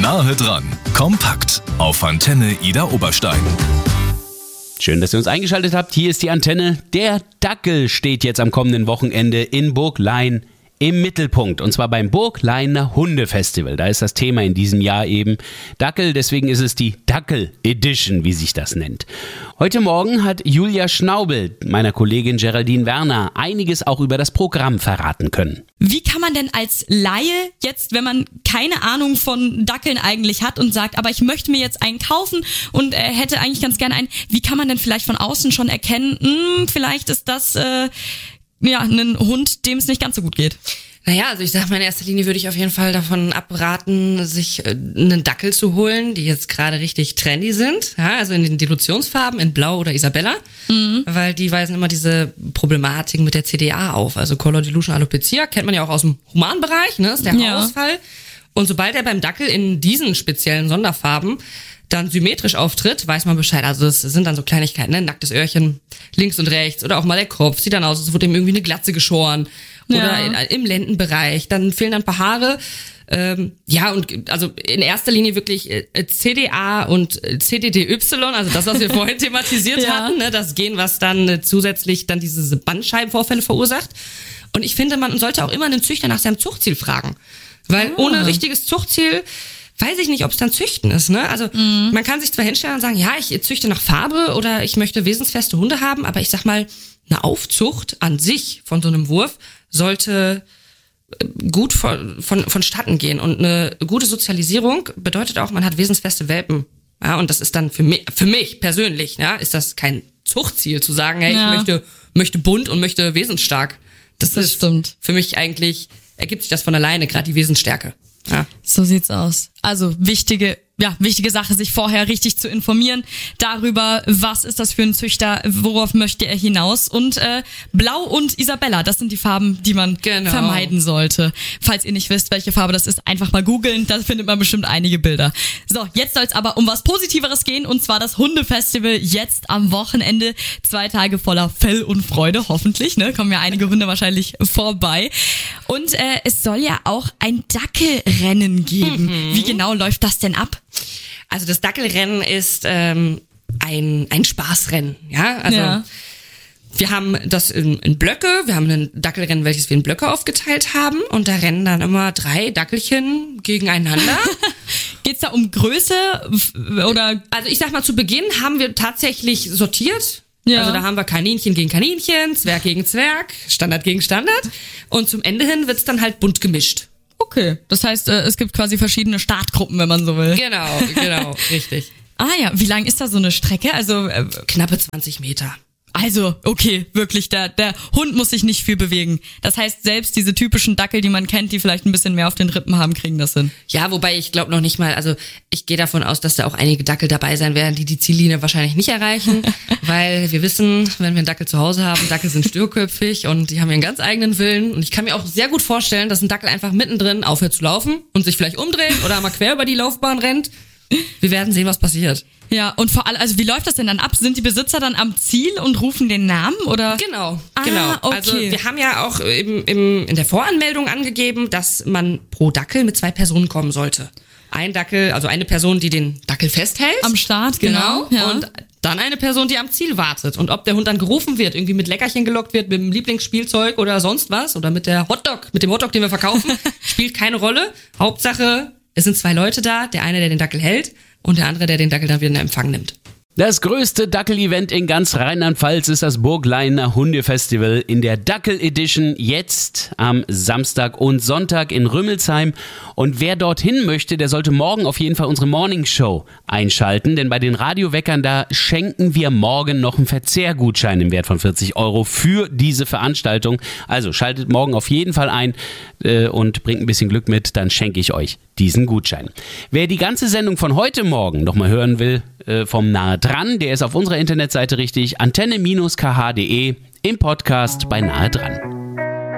Nahe dran, kompakt auf Antenne Ida Oberstein. Schön, dass ihr uns eingeschaltet habt. Hier ist die Antenne. Der Dackel steht jetzt am kommenden Wochenende in Burglein im Mittelpunkt. Und zwar beim Burgleiner Hundefestival. Da ist das Thema in diesem Jahr eben Dackel. Deswegen ist es die Dackel Edition, wie sich das nennt. Heute Morgen hat Julia Schnaubel, meiner Kollegin Geraldine Werner, einiges auch über das Programm verraten können. Wie kann man denn als Laie jetzt, wenn man keine Ahnung von Dackeln eigentlich hat und sagt, aber ich möchte mir jetzt einen kaufen und hätte eigentlich ganz gerne einen, wie kann man denn vielleicht von außen schon erkennen, vielleicht ist das ein Hund, dem es nicht ganz so gut geht? Naja, also ich sag mal, in erster Linie würde ich auf jeden Fall davon abraten, sich einen Dackel zu holen, die jetzt gerade richtig trendy sind. Ja, also in den Dilutionsfarben, in Blau oder Isabella. Weil die weisen immer diese Problematiken mit der CDA auf. Also Color Dilution Alopecia kennt man ja auch aus dem Humanbereich, ne? Das ist der Haarausfall. Und sobald er beim Dackel in diesen speziellen Sonderfarben dann symmetrisch auftritt, weiß man Bescheid. Also es sind dann so Kleinigkeiten, ne? Nacktes Öhrchen links und rechts oder auch mal der Kopf. Sieht dann aus, als wurde ihm irgendwie eine Glatze geschoren. Oder im Lendenbereich. Dann fehlen dann ein paar Haare. Und also in erster Linie wirklich CDA und CDDY, also das, was wir vorhin thematisiert hatten, ne? Das Gen, was dann zusätzlich dann diese Bandscheibenvorfälle verursacht. Und ich finde, man sollte auch immer einen Züchter nach seinem Zuchtziel fragen. Weil ohne richtiges Zuchtziel weiß ich nicht, ob es dann Züchten ist, ne? Also man kann sich zwar hinstellen und sagen, ja, ich züchte nach Farbe oder ich möchte wesensfeste Hunde haben, aber ich sag mal, eine Aufzucht an sich von so einem Wurf sollte gut vonstatten gehen. Und eine gute Sozialisierung bedeutet auch, man hat wesensfeste Welpen. Ja, und das ist dann für mich persönlich, ja, ist das kein Zuchtziel zu sagen, hey, ich möchte bunt und möchte wesensstark. Das ist stimmt. Für mich eigentlich, ergibt sich das von alleine, gerade die Wesensstärke. Ja. So sieht's aus. Also wichtige Sache, sich vorher richtig zu informieren darüber, was ist das für ein Züchter, worauf möchte er hinaus. Und Blau und Isabella, das sind die Farben, die man vermeiden sollte. Falls ihr nicht wisst, welche Farbe das ist, einfach mal googeln, da findet man bestimmt einige Bilder. So, jetzt soll es aber um was Positiveres gehen, und zwar das Hundefestival jetzt am Wochenende. 2 Tage voller Fell und Freude, hoffentlich, ne? Kommen ja einige Hunde wahrscheinlich vorbei. Und es soll ja auch ein Dackelrennen geben. Wie genau läuft das denn ab? Also das Dackelrennen ist ein Spaßrennen, ja. Also wir haben das in Blöcke, wir haben ein Dackelrennen, welches wir in Blöcke aufgeteilt haben, und da rennen dann immer 3 Dackelchen gegeneinander. Geht's da um Größe oder? Also ich sag mal, zu Beginn haben wir tatsächlich sortiert. Ja. Also da haben wir Kaninchen gegen Kaninchen, Zwerg gegen Zwerg, Standard gegen Standard, und zum Ende hin wird's dann halt bunt gemischt. Okay, das heißt, es gibt quasi verschiedene Startgruppen, wenn man so will. Genau, richtig. Ah ja, wie lang ist da so eine Strecke? Also knappe 20 Meter. Also, okay, wirklich, der Hund muss sich nicht viel bewegen. Das heißt, selbst diese typischen Dackel, die man kennt, die vielleicht ein bisschen mehr auf den Rippen haben, kriegen das hin. Ja, wobei ich glaube noch nicht mal, also ich gehe davon aus, dass da auch einige Dackel dabei sein werden, die Ziellinie wahrscheinlich nicht erreichen, weil wir wissen, wenn wir einen Dackel zu Hause haben, Dackel sind sturköpfig und die haben ihren ganz eigenen Willen, und ich kann mir auch sehr gut vorstellen, dass ein Dackel einfach mittendrin aufhört zu laufen und sich vielleicht umdreht oder mal quer über die Laufbahn rennt. Wir werden sehen, was passiert. Ja, und vor allem, also wie läuft das denn dann ab? Sind die Besitzer dann am Ziel und rufen den Namen, oder? Genau. Okay. Also wir haben ja auch in der Voranmeldung angegeben, dass man pro Dackel mit 2 Personen kommen sollte. Ein Dackel, also eine Person, die den Dackel festhält. Am Start, genau. Ja. Und dann eine Person, die am Ziel wartet. Und ob der Hund dann gerufen wird, irgendwie mit Leckerchen gelockt wird, mit dem Lieblingsspielzeug oder sonst was, oder mit dem Hotdog, den wir verkaufen, spielt keine Rolle. Hauptsache, es sind 2 Leute da, der eine, der den Dackel hält, und der andere, der den Dackel dann wieder in Empfang nimmt. Das größte Dackel-Event in ganz Rheinland-Pfalz ist das Burgleiner Hundefestival in der Dackel Edition jetzt am Samstag und Sonntag in Rümmelsheim. Und wer dorthin möchte, der sollte morgen auf jeden Fall unsere Morning Show einschalten, denn bei den Radioweckern, da schenken wir morgen noch einen Verzehrgutschein im Wert von 40 € für diese Veranstaltung. Also schaltet morgen auf jeden Fall ein und bringt ein bisschen Glück mit, dann schenke ich euch diesen Gutschein. Wer die ganze Sendung von heute Morgen nochmal hören will, vom Nahe dran, der ist auf unserer Internetseite richtig, antenne-kh.de im Podcast bei Nahe dran.